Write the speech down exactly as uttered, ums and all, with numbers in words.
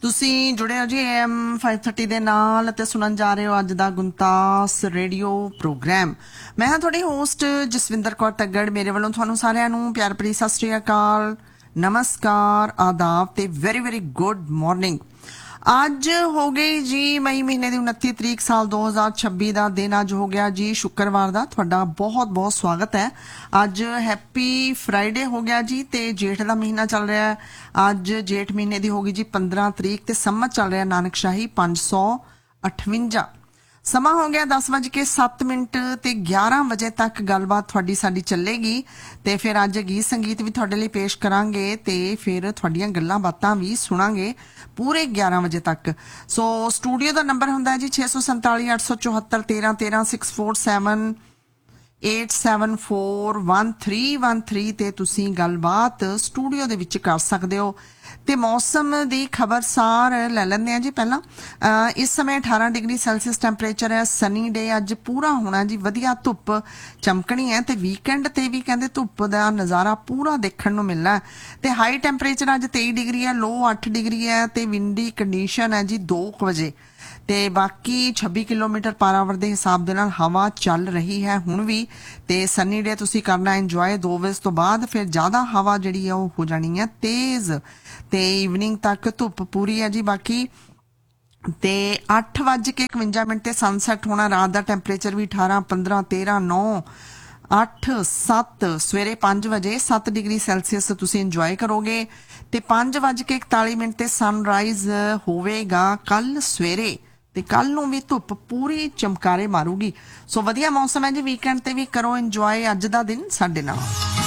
ਤੁਸੀਂ ਜੁੜੇ ਹੋ ਜੀ ਐਮ फाइव थर्टी ਦੇ ਨਾਲ ਤੇ ਸੁਣਨ ਜਾ ਰਹੇ ਹੋ ਅੱਜ ਦਾ ਗੁੰਤਾਸ ਰੇਡੀਓ ਪ੍ਰੋਗਰਾਮ। ਮੈਂ ਹਾਂ ਤੁਹਾਡੀ ਹੋਸਟ ਜਸਵਿੰਦਰ ਕੌਰ ਤੱਗੜ। ਮੇਰੇ ਵੱਲੋਂ ਤੁਹਾਨੂੰ ਸਾਰਿਆਂ ਨੂੰ ਪਿਆਰ ਭਰੀ ਸਤਿ ਸ਼੍ਰੀ ਅਕਾਲ, ਨਮਸਕਾਰ, ਆਦਾਬ ਤੇ ਵੈਰੀ ਵੈਰੀ ਗੁੱਡ ਮਾਰਨਿੰਗ। ਅੱਜ ਹੋ ਗਈ ਜੀ ਮਈ ਮਹੀਨੇ ਦੀ उनतीस ਤਰੀਕ ਸਾਲ दो हज़ार छब्बीस ਦਾ ਦਿਨ। ਅੱਜ ਹੋ ਗਿਆ ਜੀ ਸ਼ੁੱਕਰਵਾਰ ਦਾ। ਤੁਹਾਡਾ ਬਹੁਤ ਬਹੁਤ ਸਵਾਗਤ ਹੈ। ਅੱਜ ਹੈਪੀ ਫਰਾਈਡੇ ਹੋ ਗਿਆ ਜੀ ਤੇ ਜੇਠ ਦਾ ਮਹੀਨਾ ਚੱਲ ਰਿਹਾ ਹੈ। ਅੱਜ ਜੇਠ ਮਹੀਨੇ ਦੀ ਹੋ ਗਈ ਜੀ पंद्रह ਤਰੀਕ ਤੇ ਸੰਮਤ ਚੱਲ ਰਿਹਾ ਨਾਨਕਸ਼ਾਹੀ पाँच सौ अठवंजा। ਸਮਾਂ ਹੋ ਗਿਆ दस ਵਜ ਕੇ सत्त ਮਿੰਟ ਤੇ ग्यारह ਵਜੇ ਤੱਕ ਗੱਲਬਾਤ ਤੁਹਾਡੀ ਸਾਡੀ ਚੱਲੇਗੀ ਤੇ ਫਿਰ ਅੱਜ ਗੀਤ ਸੰਗੀਤ ਵੀ ਤੁਹਾਡੇ ਲਈ ਪੇਸ਼ ਕਰਾਂਗੇ ਤੇ ਫਿਰ ਤੁਹਾਡੀਆਂ ਗੱਲਾਂ ਬਾਤਾਂ ਵੀ ਸੁਣਾਂਗੇ ਪੂਰੇ ग्यारह ਵਜੇ ਤੱਕ। ਸੋ ਸਟੂਡੀਓ ਦਾ ਨੰਬਰ ਹੁੰਦਾ ਹੈ ਜੀ छे सौ संताली आठ सौ चौहत्तर तेरह तेरह six four seven eight seven four one three one three ਤੇ ਤੁਸੀਂ ਗੱਲਬਾਤ ਸਟੂਡੀਓ ਦੇ ਵਿੱਚ ਕਰ ਸਕਦੇ ਹੋ। ਤੇ ਮੌਸਮ ਦੀ ਖਬਰ ਸਾਰ ਲੈ ਲੈਂਦੇ ਆ ਜੀ। ਪਹਿਲਾਂ ਇਸ ਸਮੇਂ अठारह ਡਿਗਰੀ ਸੈਲਸੀਅਸ ਟੈਂਪਰੇਚਰ ਹੈ। ਸਨੀ ਡੇ ਅੱਜ ਪੂਰਾ ਹੋਣਾ ਜੀ, ਵਧੀਆ ਧੁੱਪ ਚਮਕਣੀ ਹੈ ਤੇ ਵੀਕਐਂਡ ਤੇ ਵੀ ਕਹਿੰਦੇ ਧੁੱਪ ਦਾ ਨਜ਼ਾਰਾ ਪੂਰਾ ਦੇਖਣ ਨੂੰ ਮਿਲਣਾ। ਤੇ ਹਾਈ ਟੈਂਪਰੇਚਰ ਅੱਜ तेईस ਡਿਗਰੀ ਹੈ, ਲੋ आठ ਡਿਗਰੀ ਹੈ ਤੇ ਵਿੰਡੀ ਕੰਡੀਸ਼ਨ ਹੈ ਜੀ दो ਵਜੇ ਤੇ ਬਾਕੀ छब्बीस ਕਿਲੋਮੀਟਰ ਪਰ ਆਵਰ ਦੇ ਹਿਸਾਬ ਦੇ ਨਾਲ ਹਵਾ ਚੱਲ ਰਹੀ ਹੈ ਹੁਣ ਵੀ। ਤੇ ਸਨੀ ਡੇ ਤੁਸੀਂ ਕਰਨਾ ਇੰਜੋਏ। दो ਵਜੇ ਤੋਂ ਬਾਅਦ ਫਿਰ ਜ਼ਿਆਦਾ ਹਵਾ ਜਿਹੜੀ ਹੈ ਉਹ ਹੋ ਜਾਣੀ ਹੈ ਤੇਜ਼ ਤੇ ਈਵਨਿੰਗ ਤੱਕ ਧੁੱਪ ਪੂਰੀ ਹੈ ਜੀ। ਬਾਕੀ ਤੇ ਅੱਠ ਵੱਜ ਕੇ इकवंजा ਮਿੰਟ ਤੇ ਸਨਸੈਟ ਹੋਣਾ। ਰਾਤ ਦਾ ਟੈਂਪਰੇਚਰ ਵੀ अठारह पंद्रह तेरह नौ ਅੱਠ ਸੱਤ ਸਵੇਰੇ पाँच ਵਜੇ सत्त ਡਿਗਰੀ ਸੈਲਸੀਅਸ ਤੁਸੀਂ ਇੰਜੋਏ ਕਰੋਗੇ ਤੇ पाँच ਵੱਜ ਕੇ इकतालीस ਮਿੰਟ ਤੇ ਸਨਰਾਈਜ਼ ਹੋਵੇਗਾ ਕੱਲ ਸਵੇਰੇ ਤੇ ਕੱਲ ਨੂੰ ਵੀ ਧੁੱਪ ਪੂਰੀ ਚਮਕਾਰੇ ਮਾਰੂਗੀ। ਸੋ ਵਧੀਆ ਮੌਸਮ ਹੈ ਜੀ। ਵੀਕਐਂਡ ਤੇ ਵੀ ਕਰੋ ਇੰਜੋਏ ਅੱਜ ਦਾ ਦਿਨ ਸਾਡੇ ਨਾਲ।